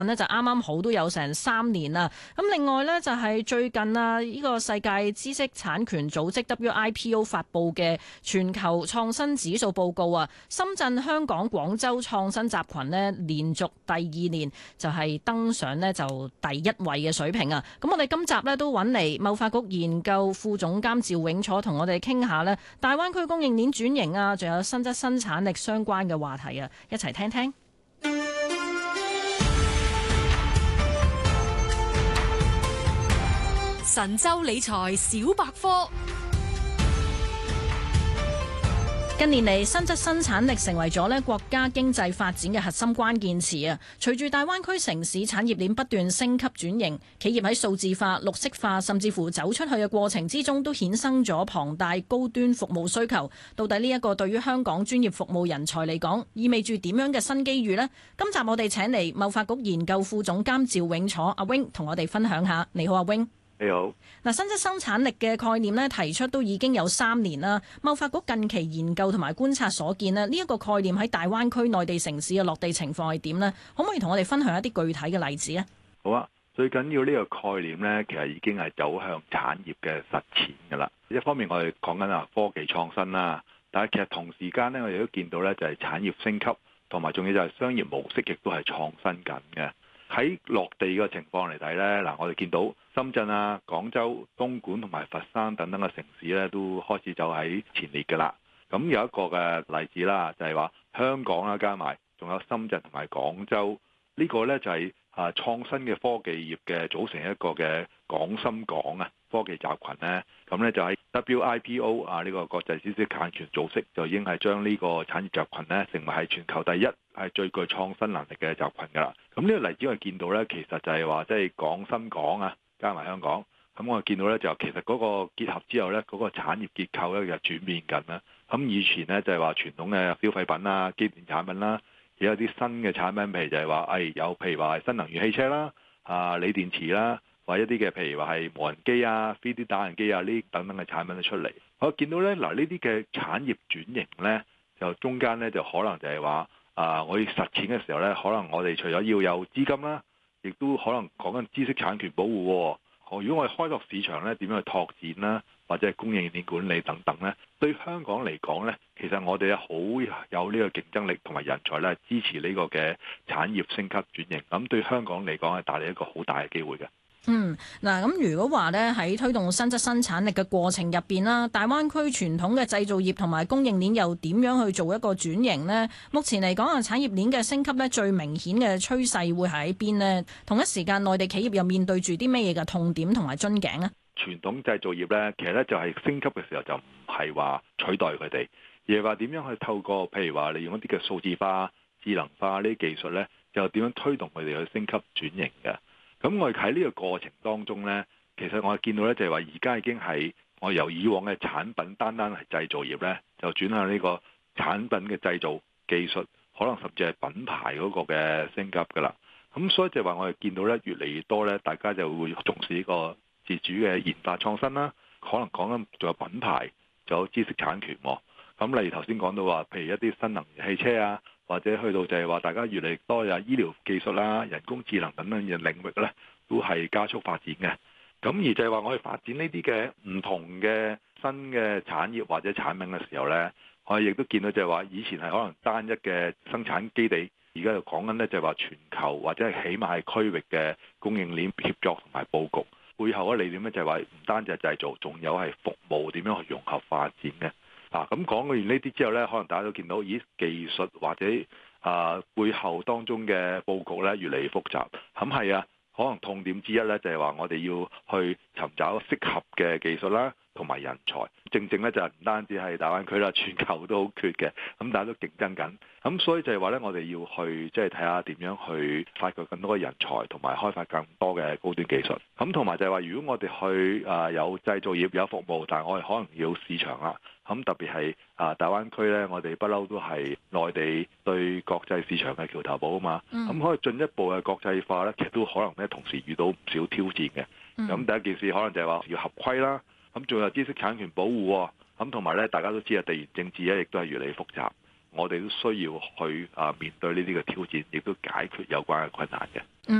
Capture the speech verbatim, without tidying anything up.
咧就啱啱好都有成三年啦。咁另外呢，就係最近啊，呢個世界知識產權組織 W I P O 發布嘅全球創新指數報告啊，深圳、香港、廣州創新集群呢，連續第二年就係登上呢就第一位嘅水平啊。咁我哋今集呢，都揾嚟貿發局研究副總監趙永楚同我哋傾下呢大灣區供應鏈轉型啊，仲有新質生產力相關嘅話題啊，一齊聽聽。 神州理財小百科。 近年嚟，新質生產力成為咗咧國家經濟發展嘅核心關鍵詞啊！隨住大灣區城市產業鏈不斷升級轉型，企業喺數字化、綠色化，甚至乎走出去嘅過程之中，都衍生咗龐大高端服務需求。到底呢一個對於香港專業服務人才嚟講，意味住點樣嘅新機遇呢？今集我哋請嚟貿發局研究副總監趙永楚阿 Wing 同我哋分享下。你好，阿 Wing。 你好。 嗱，新質生產力嘅概念咧提出都已經有三年啦。貿發局近期研究同埋觀察所見咧，呢一個概念喺大灣區內地城市嘅落地情況係點呢？可唔可以同我哋分享一啲具體嘅例子呢？ 好啊，最緊要呢個概念呢，其實已經係走向產業嘅實踐噶啦。一方面我哋講緊啊科技創新啦，但係其實同時間呢，我哋都見到呢就係產業升級，同埋仲要就係商業模式亦都係創新緊嘅。喺落地嘅情況嚟睇呢，嗱，我哋見到深圳啊、廣州、東莞同埋佛山等等嘅城市呢，都開始走喺前列㗎啦。咁有一個嘅例子啦，就係話香港啦，加埋仲有深圳同埋廣州，呢個呢，就係啊創新嘅科技業嘅組成一個嘅廣深港啊科技集群呢。咁呢，就喺 W I P O 啊呢個國際知識產權組織就已經係將呢個產業集群呢，成為係全球第一係最具創新能力嘅集群㗎啦。咁呢個例子我哋見到呢，其實就係話即係廣深港啊加埋香港，咁我哋見到呢，就其實嗰個結合之後呢，嗰個產業結構呢，就轉變緊啦。咁以前呢，就係話傳統嘅消費品啦、機電產品啦，而有啲新嘅產品，譬如就係話誒有譬如話係新能源汽車啦、啊鋰電池啦，或者一啲嘅譬如話係無人機啊、三 D 打印機啊呢啲等等嘅產品都出嚟。我見到呢，嗱呢啲嘅產業轉型呢，就中間呢，就可能就係話啊，我要實踐嘅時候呢，可能我哋除咗要有資金啦，亦都可能講緊知識產權保護喎。如果我哋開拓市場咧，點樣去拓展啦，或者係供應鏈管理等等咧，對香港嚟講咧，其實我哋好有呢個競爭力同埋人才咧，支持呢個嘅產業升級轉型。咁對香港嚟講係帶嚟一個好大嘅機會嘅。 嗯，嗱，咁如果話咧喺推動新質生產力嘅過程入邊啦，大灣區傳統嘅製造業同埋供應鏈又點樣去做一個轉型呢？目前嚟講啊，產業鏈嘅升級咧，最明顯嘅趨勢會喺邊呢？同一時間，內地企業又面對住啲咩嘢嘅痛點同埋樽頸呢？ 傳統製造業咧，其實咧就係升級嘅時候就唔係話取代佢哋，而係話點樣去透過譬如話利用一啲嘅數字化、智能化呢啲技術咧，就點樣推動佢哋去升級轉型嘅。咁我哋喺呢個過程當中呢，其實我哋見到呢，就係話而家已經係我由以往嘅產品單單係製造業呢，就轉向呢個產品嘅製造技術，可能甚至係品牌嗰個嘅升級噶啦。咁所以就係話我哋見到呢，越嚟越多呢，大家就會重視呢個自主嘅研發創新啦。可能講緊仲有品牌，仲有知識產權。咁例如頭先講到話，譬如一啲新能源汽車啊，或者去到就係話大家越嚟越多有醫療技術啦、人工智能等等嘅領域咧，都係加速發展嘅。咁而就係話我哋發展呢啲嘅唔同嘅新嘅產業或者產品嘅時候咧，我哋亦都見到就係話以前係可能單一嘅生產基地，而家就講緊咧就係話全球或者係起碼係區域嘅供應鏈協作同埋佈局。背後嘅理念咧就係話唔單止係製造，仲有係服務點樣去融合發展嘅。啊，咁講完呢啲之後呢，可能大家都見到，咦，技術或者啊背後當中嘅佈局呢越嚟越複雜。咁係啊，可能痛點之一呢，就係話我哋要去尋找適合嘅技術啦，同埋人才。正正呢，就係唔單止係大灣區啦，全球都好缺嘅。咁大家都競爭緊。咁所以就係話呢，我哋要去即係睇下點樣去發掘更多嘅人才，同埋開發更多嘅高端技術。咁同埋就係話，如果我哋去啊有製造業有服務，但係我哋可能要市場啦。咁特別係啊大灣區咧，我哋不嬲都係內地對國際市場嘅橋頭堡啊嘛。咁、嗯、可以進一步嘅國際化咧，其實都可能咧同時遇到唔少挑戰嘅。咁、嗯、第一件事可能就係話要合規啦，咁仲有知識產權保護。咁同埋咧，大家都知啊，地緣政治咧亦都係越嚟越複雜。 我哋都需要去啊面對呢啲嘅挑戰，亦都解決有關嘅困難嘅。